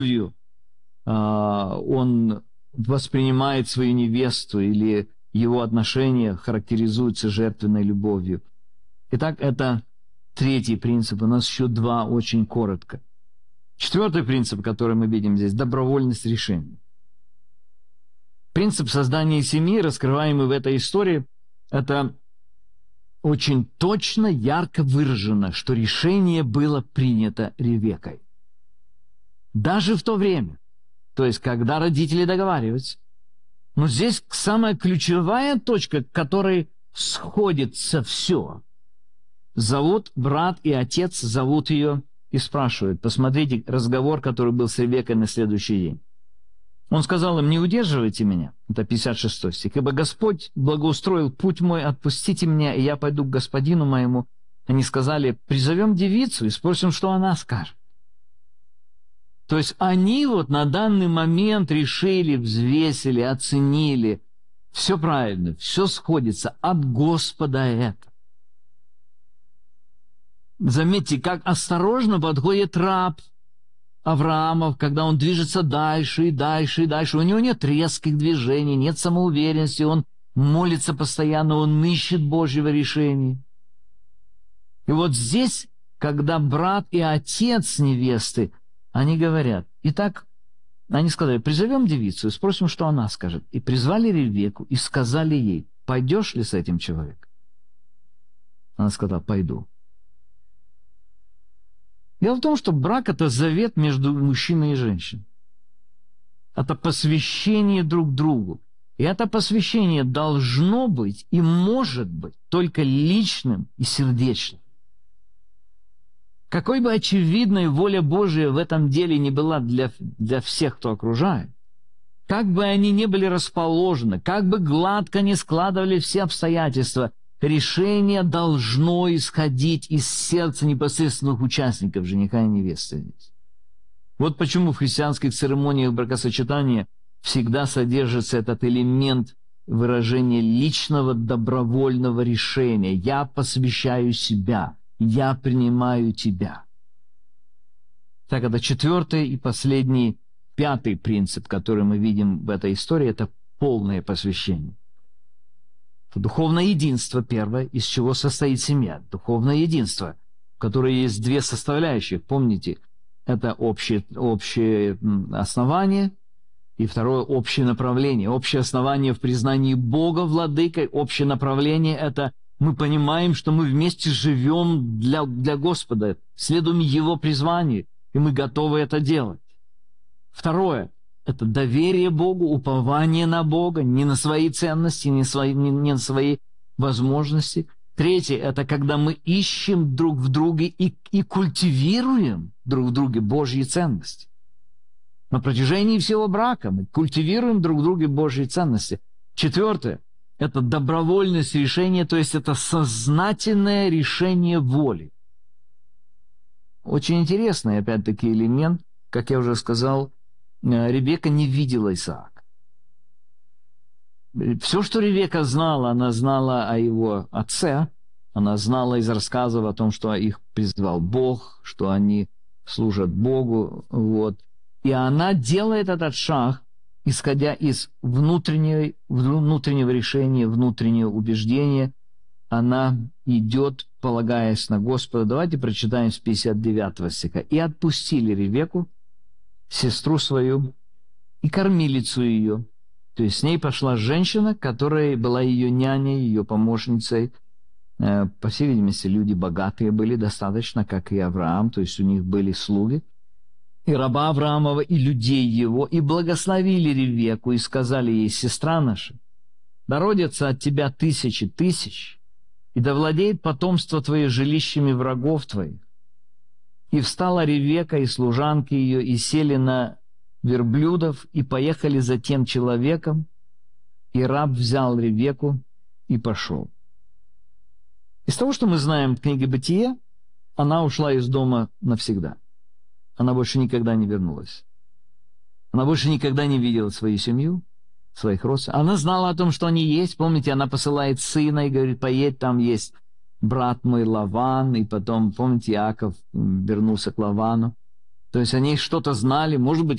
он воспринимает свою невесту, или его отношения характеризуются жертвенной любовью. Итак, это третий принцип. У нас еще два очень коротко. Четвертый принцип, который мы видим здесь – добровольность решения. Принцип создания семьи, раскрываемый в этой истории, это очень точно, ярко выражено, что решение было принято Ревеккой. Даже в то время, то есть когда родители договариваются. Но здесь самая ключевая точка, к которой сходится все. Зовут брат и отец, зовут ее и спрашивают. Посмотрите разговор, который был с Ревеккой на следующий день. Он сказал им: «Не удерживайте меня». Это 56 стих. «Ибо Господь благоустроил путь мой, отпустите меня, и я пойду к господину моему». Они сказали: «Призовем девицу и спросим, что она скажет». То есть они вот на данный момент решили, взвесили, оценили. Все правильно, все сходится, от Господа это. Заметьте, как осторожно подходит раб Авраамов, когда он движется дальше и дальше и дальше. У него нет резких движений, нет самоуверенности, он молится постоянно, он ищет Божьего решения. И вот здесь, когда брат и отец невесты, они говорят, итак, они сказали: «Призовем девицу и спросим, что она скажет». И призвали Ревекку и сказали ей: «Пойдешь ли с этим человеком?» Она сказала: «Пойду». Дело в том, что брак – это завет между мужчиной и женщиной. Это посвящение друг другу. И это посвящение должно быть и может быть только личным и сердечным. Какой бы очевидной воля Божия в этом деле не была для всех, кто окружает, как бы они ни были расположены, как бы гладко ни складывали все обстоятельства, решение должно исходить из сердца непосредственных участников, жениха и невесты здесь. Вот почему в христианских церемониях бракосочетания всегда содержится этот элемент выражения личного добровольного решения. «Я посвящаю себя, я принимаю тебя». Так, это четвертый и последний, пятый принцип, который мы видим в этой истории, это полное посвящение. Духовное единство первое, из чего состоит семья. Духовное единство, в которое есть две составляющих. Помните, это общее основание и второе – общее направление. Общее основание в признании Бога владыкой, общее направление – это мы понимаем, что мы вместе живем для Господа, следуем Его призванию, и мы готовы это делать. Второе – это доверие Богу, упование на Бога, не на свои ценности, не на свои возможности. Третье – это когда мы ищем друг в друге и культивируем друг в друге Божьи ценности. На протяжении всего брака мы культивируем друг в друге Божьи ценности. Четвертое – это добровольность решения, то есть это сознательное решение воли. Очень интересный, опять-таки, элемент, как я уже сказал, Ревекка не видела Исаака. Все, что Ревекка знала, она знала о его отце, она знала из рассказов о том, что их призвал Бог, что они служат Богу, вот. И она делает этот шаг, исходя из внутреннего решения, внутреннего убеждения. Она идет, полагаясь на Господа. Давайте прочитаем с 59 стиха. «И отпустили Ревекку, сестру свою, и кормилицу ее». То есть с ней пошла женщина, которая была ее няней, ее помощницей. По всей видимости, люди богатые были достаточно, как и Авраам, то есть у них были слуги. «И раба Авраамова, и людей его, и благословили Ревекку, и сказали ей: сестра наша, да родятся от тебя тысячи тысяч, и да владеет потомство твое жилищами врагов твоих. И встала Ревекка и служанки ее, и сели на верблюдов, и поехали за тем человеком, и раб взял Ревекку и пошел». Из того, что мы знаем в книге «Бытие», она ушла из дома навсегда. Она больше никогда не вернулась. Она больше никогда не видела свою семью, своих родственников. Она знала о том, что они есть. Помните, она посылает сына и говорит: поедь, там есть брат мой Лаван. И потом, помните, Иаков вернулся к Лавану. То есть они что-то знали, может быть,